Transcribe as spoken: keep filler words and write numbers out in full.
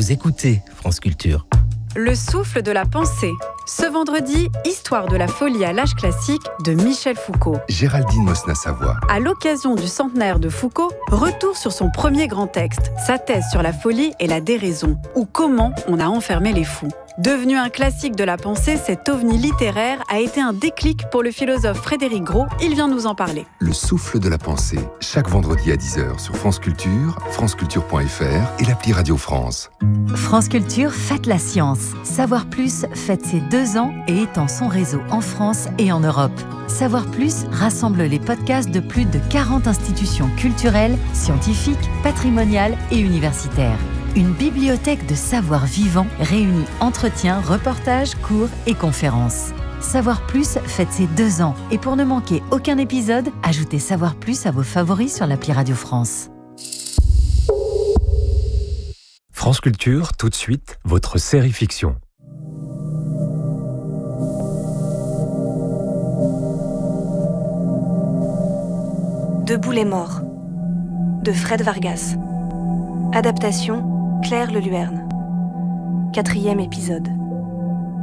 vous écoutez France Culture. Le souffle de la pensée. Ce vendredi, histoire de la folie à l'âge classique de Michel Foucault. Géraldine Mosna-Savoie. À l'occasion du centenaire de Foucault, retour sur son premier grand texte, sa thèse sur la folie et la déraison, ou comment on a enfermé les fous. Devenu un classique de la pensée, cet ovni littéraire a été un déclic pour le philosophe Frédéric Gros. Il vient nous en parler. Le souffle de la pensée, chaque vendredi à dix heures sur France Culture, franceculture point f r et l'appli Radio France. France Culture fête la science. Savoir Plus fête ses deux ans et étend son réseau en France et en Europe. Savoir Plus rassemble les podcasts de plus de quarante institutions culturelles, scientifiques, patrimoniales et universitaires. Une bibliothèque de savoir vivant réunit entretiens, reportages, cours et conférences. Savoir Plus fête ses deux ans et pour ne manquer aucun épisode, ajoutez Savoir Plus à vos favoris sur l'appli Radio France. France Culture, tout de suite, votre série fiction. Debout les morts, de Fred Vargas. Adaptation, Claire Leluerne. Quatrième épisode.